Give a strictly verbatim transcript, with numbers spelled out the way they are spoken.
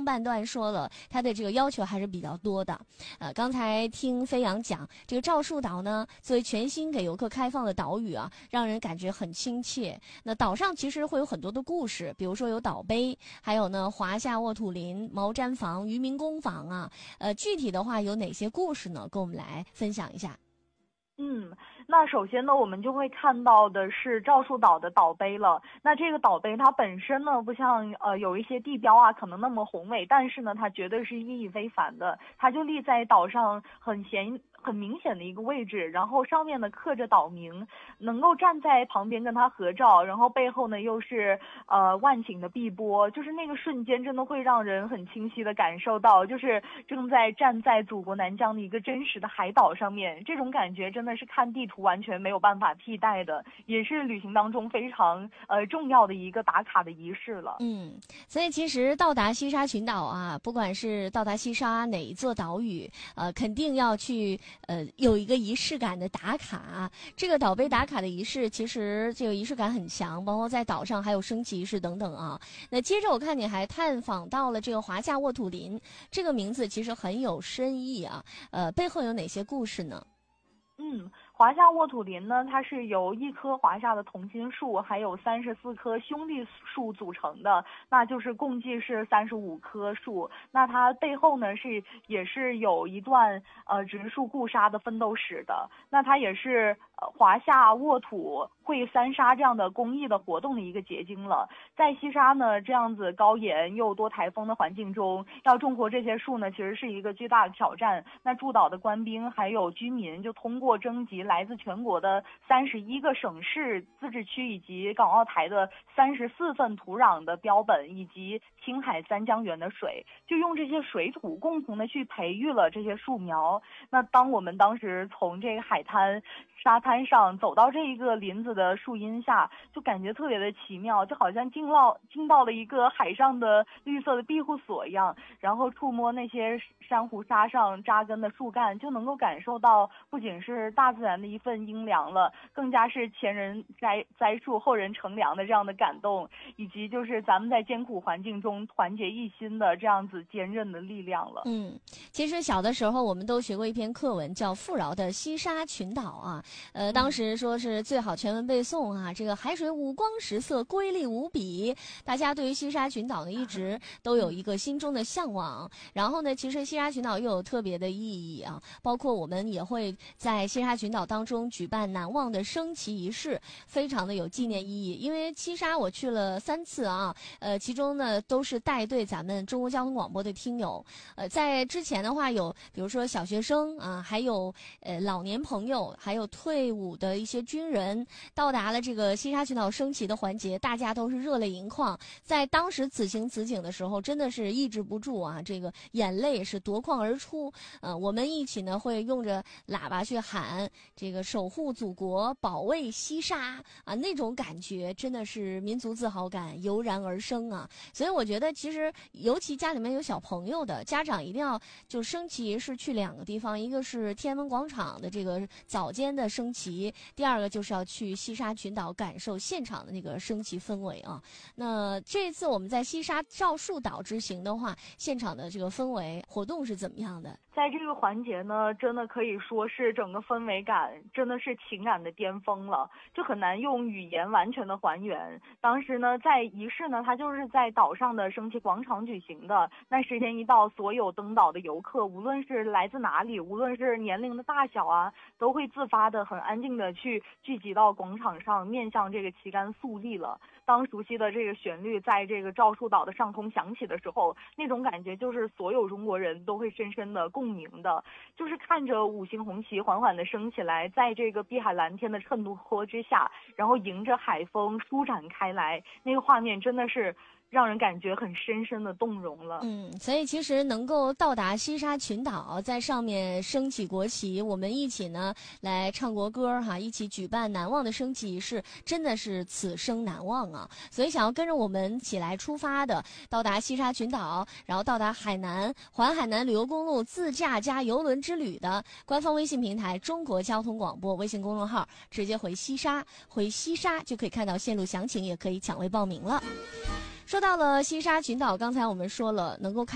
半段说了，它的这个要求还是比较多的。呃，刚才听飞扬讲，这个赵树岛呢，作为全新给游客开放的岛屿啊，让人感觉很亲切。那岛上其实会有很多的故事，比如说有岛碑，还有呢华夏沃土林、毛毡房、渔民工坊啊。呃，具体的话有哪些故事呢？跟我们来分享一下。 嗯，那首先呢，我们就会看到的是赵树岛的岛碑了。那这个岛碑它本身呢，不像呃有一些地标啊可能那么宏伟，但是呢，它绝对是意义非凡的。它就立在岛上很显很明显的一个位置，然后上面呢刻着岛名，能够站在旁边跟它合照，然后背后呢又是呃万顷的碧波，就是那个瞬间真的会让人很清晰的感受到，就是正在站在祖国南疆的一个真实的海岛上面，这种感觉真的是看地图完全没有办法替代的，也是旅行当中非常呃重要的一个打卡的仪式了。 嗯，所以其实到达西沙群岛啊，不管是到达西沙哪一座岛屿，呃，肯定要去呃有一个仪式感的打卡。这个岛碑打卡的仪式，其实这个仪式感很强，包括在岛上还有升旗仪式等等啊。那接着我看你还探访到了这个华夏沃土林，这个名字其实很有深意啊。呃，背后有哪些故事呢？ 嗯，华夏沃土林呢，它是由一棵华夏的同心树，还有三十四棵兄弟树组成的，那就是共计是三十五棵树。那它背后呢是也是有一段呃植树固沙的奋斗史的。那它也是呃华夏沃土会三沙这样的公益的活动的一个结晶了。在西沙呢这样子高盐又多台风的环境中，要种活这些树呢，其实是一个巨大的挑战。那驻岛的官兵还有居民就通过征集来自全国的三十一个省市自治区以及港澳台的三十四份土壤的标本，以及青海三江源的水，就用这些水土共同的去培育了这些树苗。那当我们当时从这个海滩沙滩上走到这一个林子的树荫下，就感觉特别的奇妙，就好像进到进到了一个海上的绿色的庇护所一样，然后触摸那些珊瑚沙上扎根的树干，就能够感受到不仅是大自然的一份阴凉了，更加是前人栽栽树后人乘凉的这样的感动，以及就是咱们在艰苦环境中团结一心的这样子坚韧的力量了。 嗯，其实小的时候我们都学过一篇课文，叫《富饶的西沙群岛》啊。呃，当时说是最好全文背诵啊，这个海水五光十色，瑰丽无比。大家对于西沙群岛呢，一直都有一个心中的向往。然后呢，其实西沙群岛又有特别的意义啊，包括我们也会在西沙群岛当中举办难忘的升旗仪式，非常的有纪念意义。因为西沙我去了三次啊，呃，其中呢都是带队咱们中国交通广播的听友。呃，在之前的话有，比如说小学生啊，还有呃老年朋友，还有退伍的一些军人，到达了这个西沙群岛升旗的环节，大家都是热泪盈眶。在当时此情此景的时候，真的是抑制不住啊，这个眼泪是夺眶而出。呃，我们一起呢会用着喇叭去喊这个守护祖国，保卫西沙啊，那种感觉真的是民族自豪感油然而生啊。所以我觉得其实尤其家里面有小朋友的家长一定要就升旗是去两个地方，一个是天安门广场的这个早间的升旗，第二个就是要去西沙群岛感受现场的那个升旗氛围啊。那这次我们在西沙赵树岛之行的话，现场的这个氛围活动是怎么样的？ 在这个环节呢，真的可以说是整个氛围感真的是情感的巅峰了，就很难用语言完全的还原。当时呢，在仪式呢，它就是在岛上的升旗广场举行的。那时间一到，所有登岛的游客，无论是来自哪里，无论是年龄的大小啊，都会自发的很安静的去聚集到广场上，面向这个旗杆肃立了。当熟悉的这个旋律在这个赵树岛的上空响起的时候，那种感觉就是所有中国人都会深深的共鸣的，就是看着五星红旗缓缓的升起来，在这个碧海蓝天的衬托之下，然后迎着海风舒展开来，那个画面真的是让人感觉很深深的动容了。 嗯，所以其实能够到达西沙群岛，在上面升起国旗，我们一起呢来唱国歌哈，一起举办难忘的升旗仪式，真的是此生难忘啊！所以想要跟着我们一起来出发的，到达西沙群岛，然后到达海南环海南旅游公路自驾加邮轮之旅的，官方微信平台中国交通广播微信公众号，直接回西沙，回西沙就可以看到线路详情，也可以抢位报名了。说到了西沙群岛，刚才我们说了能够看